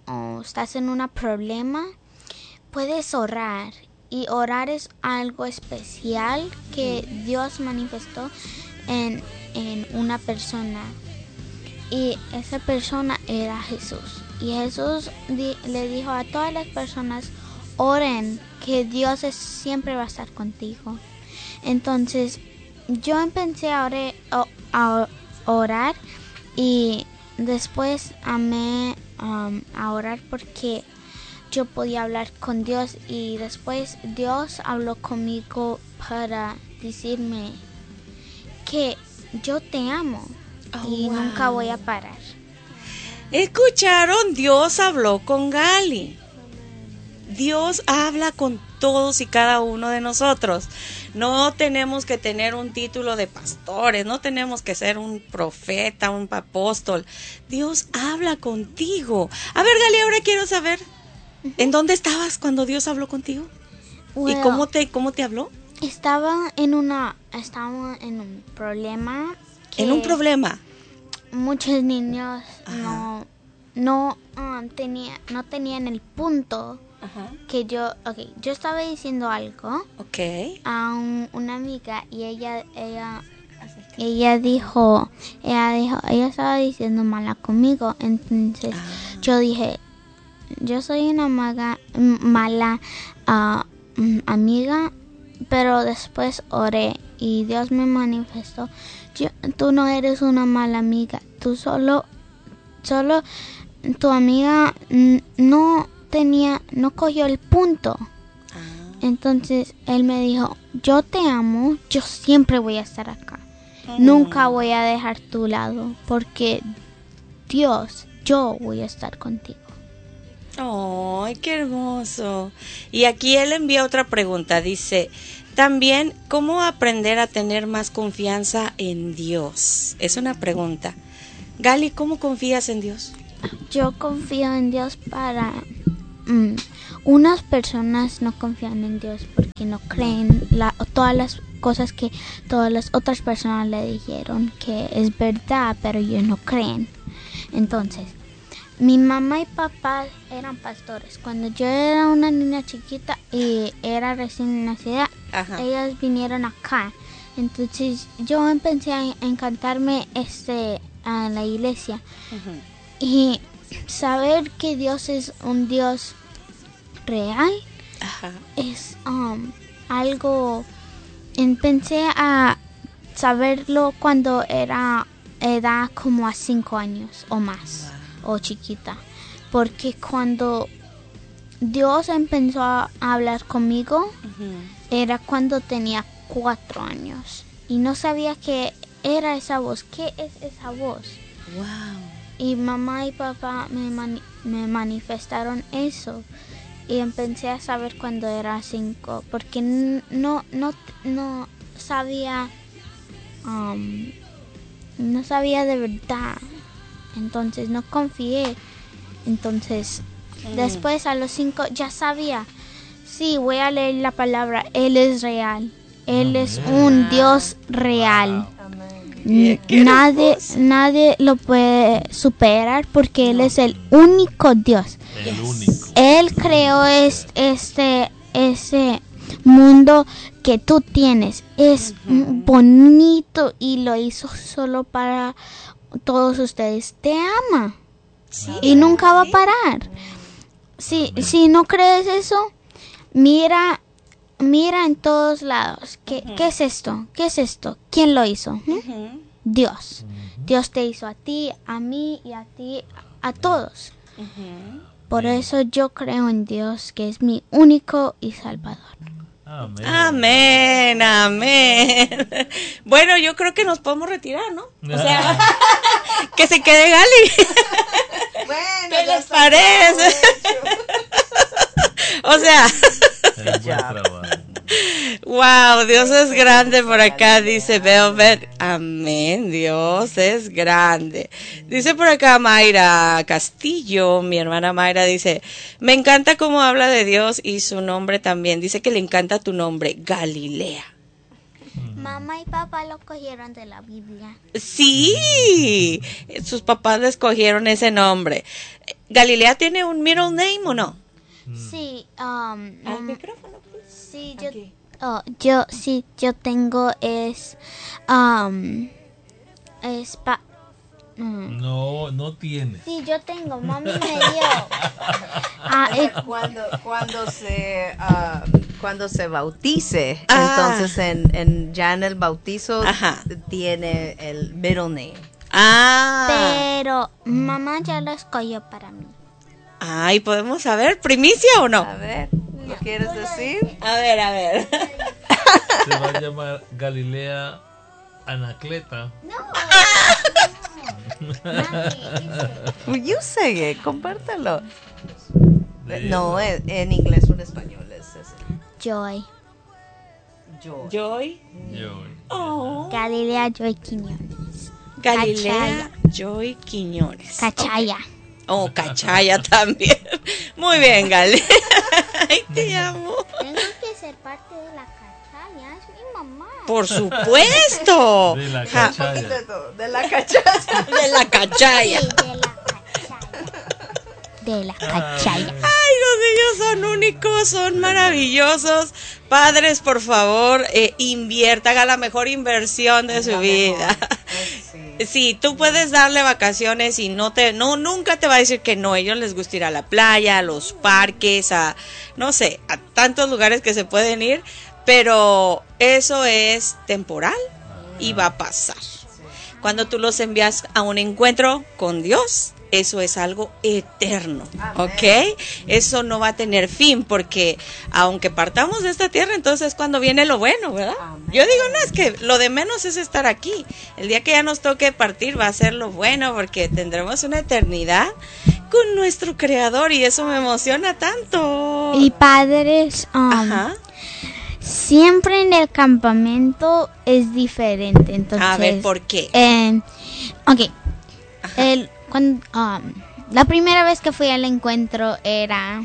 C: o estás en un problema, puedes orar. Y orar es algo especial que Dios manifestó en, en una persona. Y esa persona era Jesús. Y Jesús di, le dijo a todas las personas, oren, que Dios es, siempre va a estar contigo. Entonces, yo empecé a, ore, a, a orar y después amé um, a orar porque yo podía hablar con Dios, y después Dios habló conmigo para decirme que yo te amo oh, y wow. nunca voy a parar.
A: ¿Escucharon? Dios habló con Gali. Dios habla con todos y cada uno de nosotros. No tenemos que tener un título de pastores, no tenemos que ser un profeta, un apóstol. Dios habla contigo. A ver, Gali, ahora quiero saber, ¿en dónde estabas cuando Dios habló contigo? Bueno, ¿y cómo te cómo te habló?
C: Estaba en una estaba en un problema. Que
A: ¿En un problema?
C: Muchos niños Ajá. no no um, tenía no tenían el punto. Ajá. Que yo, okay, yo estaba diciendo algo
A: okay.
C: a un, una amiga y ella, ella, ella dijo, ella dijo, ella estaba diciendo mala conmigo, entonces ah. yo dije, yo soy una maga, mala uh, amiga, pero después oré y Dios me manifestó, yo, tú no eres una mala amiga, tú solo, solo tu amiga no tenía, no cogió el punto. Ah. Entonces él me dijo, yo te amo, yo siempre voy a estar acá. Mm. Nunca voy a dejar tu lado, porque Dios, yo voy a estar contigo.
A: ¡Ay, qué hermoso! Y aquí él envía otra pregunta, dice, también, ¿cómo aprender a tener más confianza en Dios? Es una pregunta. Gali, ¿cómo confías en Dios?
C: Yo confío en Dios para... Mm, unas personas no confían en Dios porque no creen la, todas las cosas que todas las otras personas le dijeron que es verdad, pero ellos no creen. Entonces, mi mamá y papá eran pastores. Cuando yo era una niña chiquita y era recién nacida, Ajá. ellas vinieron acá. Entonces, yo empecé a encantarme este, a la iglesia. Uh-huh. Y saber que Dios es un Dios real Ajá. es um, algo. Empecé a saberlo cuando era edad como a cinco años o más, wow. o chiquita, porque cuando Dios empezó a hablar conmigo uh-huh. era cuando tenía cuatro años y no sabía qué era esa voz. ¿Qué es esa voz?
A: Wow.
C: Y mamá y papá me, mani- me manifestaron eso. Y empecé a saber cuando era cinco. Porque n- no, no, no sabía. Um, no sabía de verdad. Entonces no confié. Entonces, mm. después a los cinco ya sabía. Sí, voy a leer la palabra. Él es real. Él Amén. Es un Dios real. Wow. Nadie, nadie lo puede superar porque Él es el único Dios.
D: El único.
C: Él creó este, este, ese mundo que tú tienes. Es uh-huh. bonito y lo hizo solo para todos ustedes. Te ama sí. y nunca va a parar. Si, si no crees eso, mira. Mira en todos lados. ¿Qué, uh-huh. ¿Qué es esto? ¿Qué es esto? ¿Quién lo hizo? ¿Mm? Uh-huh. Dios. Uh-huh. Dios te hizo a ti, a mí y a ti, a todos. Uh-huh. Por eso yo creo en Dios, que es mi único y salvador.
A: Amén. Amén, amén. Bueno, yo creo que nos podemos retirar, ¿no? O sea, que se quede Gali.
B: Bueno,
A: ¿qué les parece? O sea, wow, Dios es grande por acá, dice Velvet. Amén, Dios es grande. Dice por acá Mayra Castillo, mi hermana Mayra, dice, me encanta cómo habla de Dios y su nombre también. Dice que le encanta tu nombre, Galilea.
C: Mamá y papá lo cogieron de la Biblia.
A: Sí, sus papás le escogieron ese nombre. ¿Galilea tiene un middle name o no?
C: Sí, um,
A: Al
C: um,
A: micrófono, please.
C: sí, yo,
A: Aquí.
C: oh, yo, sí, yo tengo es, um, es pa, mm.
D: No, no tiene.
C: Sí, yo tengo, mami me dio. Ah, eh,
B: Cuando, cuando se uh, cuando se bautice,
A: Ah.
B: entonces en, en ya en el bautizo
A: Ajá.
B: tiene el middle name.
A: Ah.
C: pero mamá ya lo escogió para mí.
A: Ay, ¿podemos saber? ¿Primicia o no?
B: A ver, ¿lo quieres decir?
A: A ver, a ver.
D: Se va a llamar Galilea Anacleta.
B: Well, you say it, compártelo.
D: De-
B: No, en, en inglés o en español es ese.
C: Joy,
B: Yo.
A: Joy.
D: Yo.
A: Oh.
C: Galilea Joy Quiñones.
A: Galilea Joy Quiñones.
C: Cachaya.
A: Oh, Cachaya también. Muy bien, Gali. Ay, te amo.
C: Tengo que ser parte de la cachaya, es mi mamá.
A: Por supuesto.
D: De la
A: Ja,
D: cachaya.
B: De la cachaya.
A: de la Cachaya.
C: Sí, de la cachaya. De la cachaya.
A: Ay, los niños son únicos, son maravillosos. Padres, por favor, eh, invierta, haga la mejor inversión de su vida. Sí, tú puedes darle vacaciones y no te, no, nunca te va a decir que no. A ellos les gusta ir a la playa, a los parques, a, no sé, a tantos lugares que se pueden ir, pero eso es temporal y va a pasar. Cuando tú los envías a un encuentro con Dios, eso es algo eterno, ¿ok? Eso no va a tener fin, porque aunque partamos de esta tierra, entonces es cuando viene lo bueno, ¿verdad? Yo digo, no, es que lo de menos es estar aquí. El día que ya nos toque partir va a ser lo bueno, porque tendremos una eternidad con nuestro Creador y eso me emociona tanto.
C: Y padres, um,
A: Ajá.
C: siempre en el campamento es diferente. Entonces,
A: A ver, ¿por qué?
C: Eh, ok. El, cuando, um, la primera vez que fui al encuentro era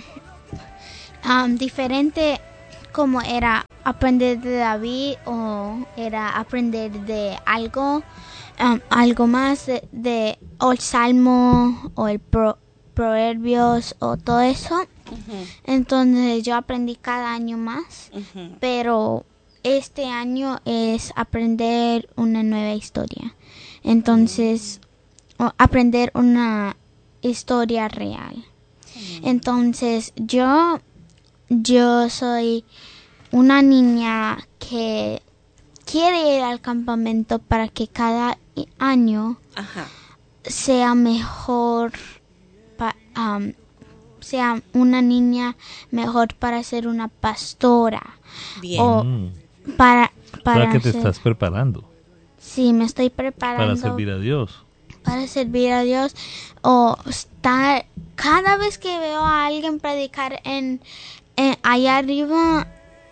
C: um, diferente, como era aprender de David o era aprender de algo, um, algo más de, de o el Salmo o el pro, Proverbios o todo eso.
A: Uh-huh.
C: Entonces yo aprendí cada año más,
A: Uh-huh.
C: pero este año es aprender una nueva historia. Entonces, o aprender una historia real. Entonces, yo yo soy una niña que quiere ir al campamento para que cada año
A: Ajá.
C: sea mejor, pa, um, sea una niña mejor para ser una pastora.
A: Bien.
C: O
D: Mm.
C: para para
D: Para que te
C: ser-
D: estás preparando
C: Sí, me estoy preparando
D: para servir a Dios.
C: para servir a Dios o estar cada vez que veo a alguien predicar en, en allá arriba,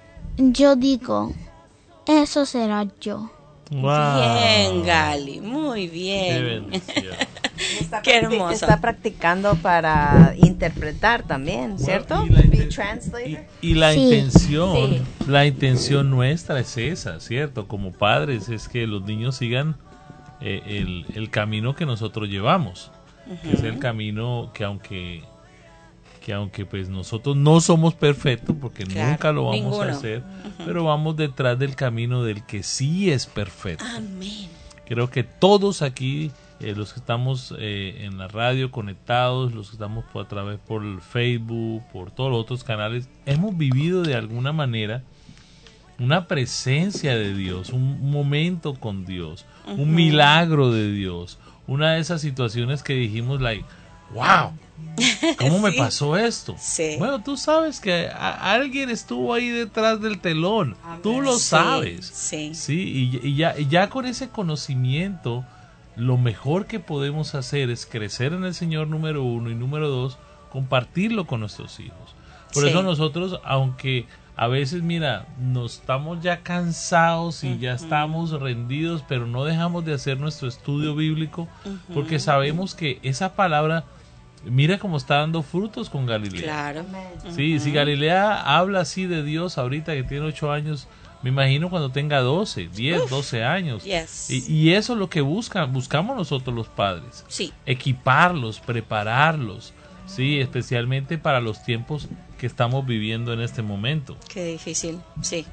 C: yo digo, eso será yo.
D: Wow.
A: Bien, Gali, muy
D: Qué
A: bien.
D: bendición.
B: Está
A: Qué
B: practi-
A: hermoso.
B: Está practicando para interpretar también, ¿cierto?
D: Bueno, y la
B: Be
D: inten-
B: translator.
D: Y, y la
C: Sí.
D: intención,
B: Sí.
D: la intención nuestra es esa, ¿cierto? Como padres, es que los niños sigan eh, el, el camino que nosotros llevamos, que es el camino que aunque que aunque pues nosotros no somos perfectos, porque
A: Claro,
D: nunca lo vamos
A: ninguno.
D: a hacer, pero vamos detrás del camino del que sí es perfecto.
A: Amén.
D: Creo que todos aquí, eh, los que estamos eh, en la radio conectados, los que estamos por, a través por el Facebook, por todos los otros canales, hemos vivido de alguna manera una presencia de Dios, un momento con Dios,
A: Ujú.
D: un milagro de Dios, una de esas situaciones que dijimos, like, wow, ¿cómo me
A: Sí.
D: pasó esto?
A: Sí.
D: Bueno, tú sabes que a- alguien estuvo ahí detrás del telón, tú lo
A: Sí,
D: sabes.
A: sí.
D: Sí, y, y ya, y ya con ese conocimiento, lo mejor que podemos hacer es crecer en el Señor, número uno, y número dos, compartirlo con nuestros hijos. Por
A: Sí.
D: eso nosotros, aunque a veces, mira, nos estamos ya cansados y ya estamos rendidos, pero no dejamos de hacer nuestro estudio bíblico, porque sabemos que esa palabra, mira cómo está dando frutos con Galilea.
A: Claro.
D: Sí, si Galilea habla así de Dios ahorita que tiene ocho años, me imagino cuando tenga doce, diez, doce años.
A: Yes.
D: Y, y eso es lo que buscan, buscamos nosotros los padres.
A: Sí.
D: Equiparlos, prepararlos, Sí, especialmente para los tiempos que estamos viviendo en este momento.
A: Qué difícil, sí.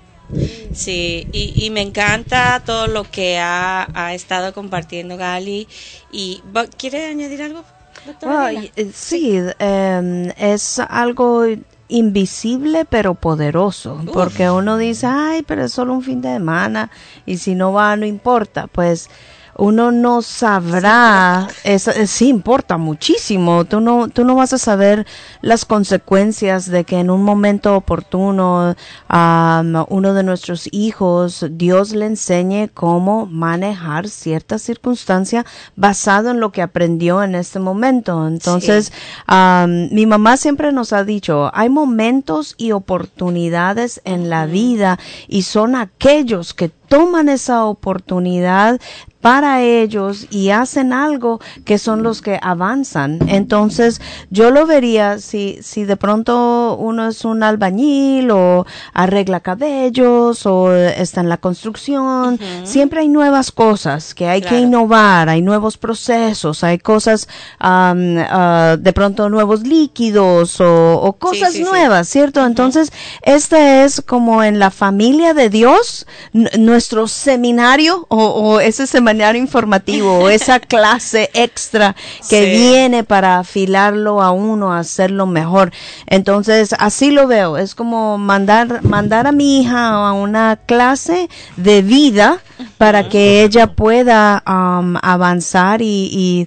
A: Sí, y, y me encanta todo lo que ha, ha estado compartiendo Gali. Y ¿quiere añadir algo, doctora?
B: Well, sí, um, es algo invisible pero poderoso. Uf. Porque uno dice, ay, pero es solo un fin de semana y si no va no importa. Pues uno no sabrá, sí, es, es, sí importa muchísimo, tú no, tú no vas a saber las consecuencias de que en un momento oportuno um, uno de nuestros hijos, Dios le enseñe cómo manejar cierta circunstancia basado en lo que aprendió en este momento. Entonces, sí. um, mi mamá siempre nos ha dicho, hay momentos y oportunidades en la vida y son aquellos que toman esa oportunidad para ellos y hacen algo que son los que avanzan. Entonces yo lo vería si si de pronto uno es un albañil o arregla cabellos o está en la construcción, uh-huh. siempre hay nuevas cosas que hay claro. que innovar, hay nuevos procesos, hay cosas um, uh, de pronto nuevos líquidos o, o cosas sí, sí, nuevas, sí. ¿cierto? Uh-huh. Entonces este es como en la familia de Dios, n- nuestro seminario o, o ese seminario informativo o esa clase extra que sí. viene para afilarlo a uno, a hacerlo mejor. Entonces, así lo veo. Es como mandar mandar a mi hija a una clase de vida para que ella pueda um, avanzar y,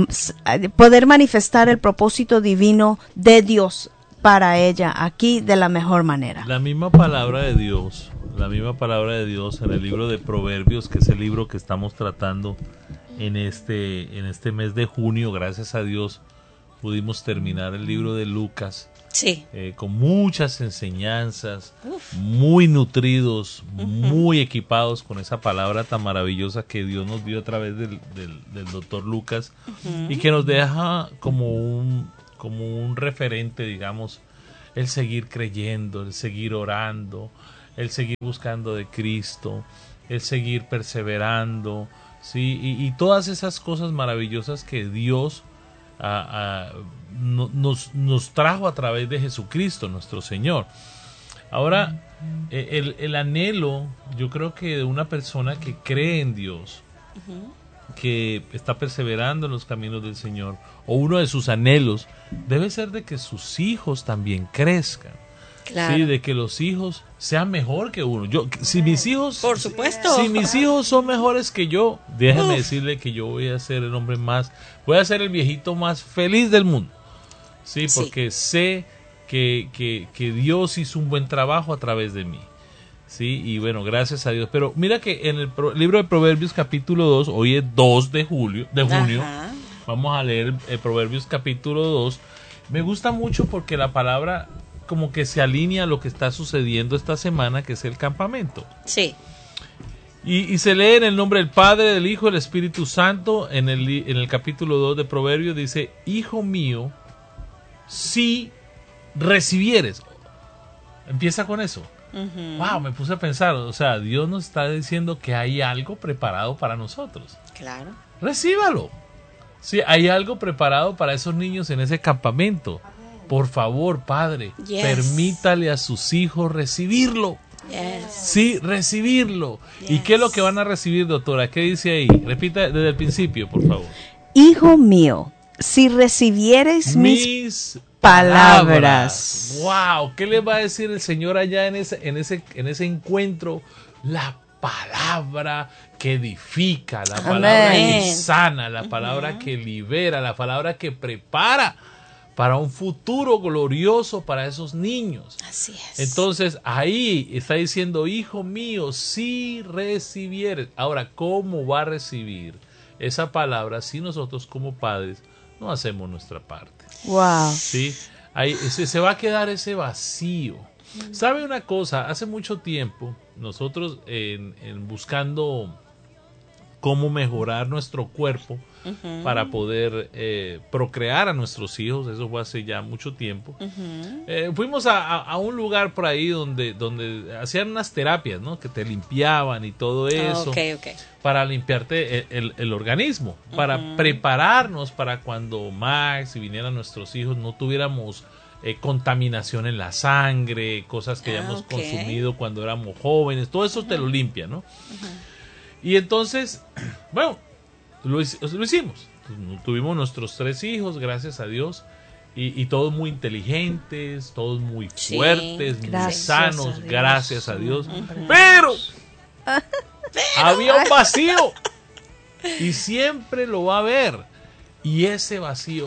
B: y poder manifestar el propósito divino de Dios para ella aquí de la mejor manera.
D: La misma palabra de Dios, la misma palabra de Dios en el libro de Proverbios, que es el libro que estamos tratando en este en este mes de junio. Gracias a Dios pudimos terminar el libro de Lucas,
A: sí,
D: eh, con muchas enseñanzas, Uf. muy nutridos, uh-huh. muy equipados con esa palabra tan maravillosa que Dios nos dio a través del, del, del doctor Lucas, uh-huh. y que nos deja como un como un referente, digamos, el seguir creyendo, el seguir orando, el seguir buscando de Cristo, el seguir perseverando, ¿sí? Y, y todas esas cosas maravillosas que Dios a, a, no, nos, nos trajo a través de Jesucristo, nuestro Señor. Ahora, el, el anhelo, yo creo que de una persona que cree en Dios, uh-huh. que está perseverando en los caminos del Señor, o uno de sus anhelos debe ser de que sus hijos también crezcan, claro. sí, de que los hijos sean mejor que uno. Yo, si mis hijos,
A: por supuesto,
D: si mis hijos son mejores que yo, déjeme Uf. decirle que yo voy a ser el hombre más, voy a ser el viejito más feliz del mundo, sí, porque sí. sé que, que, que Dios hizo un buen trabajo a través de mí. Sí, y bueno, gracias a Dios. Pero mira que en el pro, libro de Proverbios capítulo dos, hoy es dos de julio, de junio, Ajá. vamos a leer el Proverbios capítulo dos. Me gusta mucho porque la palabra como que se alinea a lo que está sucediendo esta semana, que es el campamento.
A: Sí.
D: Y, y se lee en el nombre del Padre, del Hijo y del Espíritu Santo. En el, en el capítulo dos de Proverbios dice, hijo mío, si recibieres. Empieza con eso. Uh-huh. Wow, me puse a pensar, o sea, Dios nos está diciendo que hay algo preparado para nosotros.
A: Claro.
D: Recíbalo. Sí, hay algo preparado para esos niños en ese campamento. Por favor, Padre, yes. permítale a sus hijos recibirlo.
A: Yes.
D: Sí, recibirlo. Yes. ¿Y qué es lo que van a recibir, doctora? ¿Qué dice ahí? Repita desde el principio, por favor.
B: Hijo mío, si recibieres mis, mis palabras.
D: palabras. Wow, ¿qué le va a decir el Señor allá en ese, en ese, en ese encuentro? La palabra que edifica, la palabra Amén. que sana, la palabra uh-huh. que libera, la palabra que prepara para un futuro glorioso para esos niños.
A: Así es.
D: Entonces ahí está diciendo, hijo mío, si recibieres. Ahora, ¿cómo va a recibir esa palabra si nosotros como padres no hacemos nuestra parte?
B: Wow.
D: ¿Sí? Ahí se, se va a quedar ese vacío. ¿Sabe una cosa? Hace mucho tiempo nosotros en, en buscando cómo mejorar nuestro cuerpo, uh-huh. para poder eh, procrear a nuestros hijos. Eso fue hace ya mucho tiempo. Uh-huh. Eh, fuimos a, a, a un lugar por ahí donde, donde hacían unas terapias, ¿no? Que te limpiaban y todo eso.
A: Oh, okay, okay.
D: Para limpiarte el, el, el organismo, uh-huh. para prepararnos para cuando Max y vinieran nuestros hijos no tuviéramos eh, contaminación en la sangre, cosas que ah, hayamos okay. consumido cuando éramos jóvenes. Todo eso uh-huh. te lo limpia, ¿no? Uh-huh. Y entonces, bueno, lo, lo hicimos. Tuvimos nuestros tres hijos, gracias a Dios, y, y todos muy inteligentes, todos muy fuertes, sí, muy sanos, a gracias a Dios. Uh-huh. Pero, Pero había un vacío y siempre lo va a haber. Y ese vacío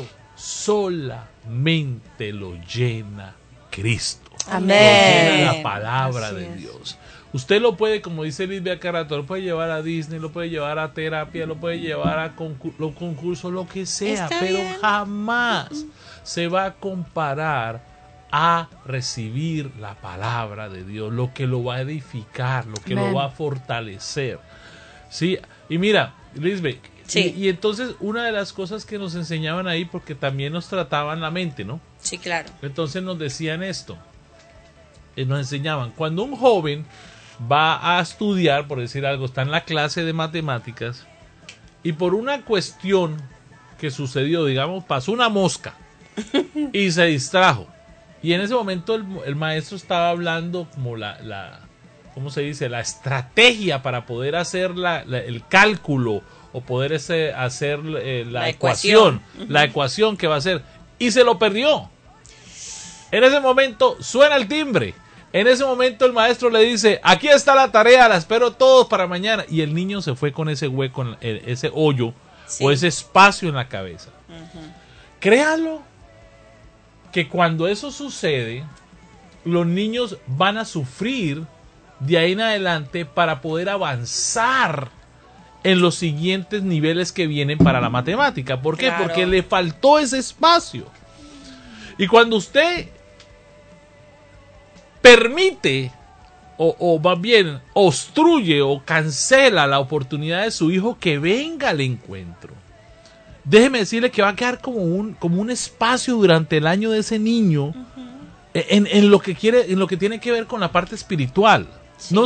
D: solamente lo llena Cristo.
B: Amén.
D: Lo llena la palabra Así de es. Dios. Usted lo puede, como dice Lisbeth Carato, lo puede llevar a Disney, lo puede llevar a terapia, lo puede llevar a concur- los concursos, lo que sea, Está pero bien. jamás uh-huh. se va a comparar a recibir la palabra de Dios, lo que lo va a edificar, lo que Amen. lo va a fortalecer. Sí, y mira, Lisbeth, sí. y, y entonces una de las cosas que nos enseñaban ahí, porque también nos trataban la mente, ¿no?
A: Sí, claro.
D: Entonces nos decían esto, eh, nos enseñaban, cuando un joven va a estudiar, por decir algo, está en la clase de matemáticas y por una cuestión que sucedió, digamos, pasó una mosca y se distrajo y en ese momento el, el maestro estaba hablando como la, la, ¿cómo se dice? La estrategia para poder hacer la, la, el cálculo o poder ese, hacer eh, la, la ecuación, ecuación. la ecuación que va a hacer y se lo perdió. En ese momento suena el timbre. En ese momento el maestro le dice, aquí está la tarea, la espero todos para mañana. Y el niño se fue con ese hueco, ese hoyo sí. o ese espacio en la cabeza. Uh-huh. Créalo que cuando eso sucede, los niños van a sufrir de ahí en adelante para poder avanzar en los siguientes niveles que vienen para la matemática. ¿Por qué? Claro. Porque le faltó ese espacio. Y cuando usted permite o, o más bien obstruye o cancela la oportunidad de su hijo que venga al encuentro, déjeme decirle que va a quedar como un, como un espacio durante el año de ese niño uh-huh. en, en lo que quiere, en lo que tiene que ver con la parte espiritual. Sí. No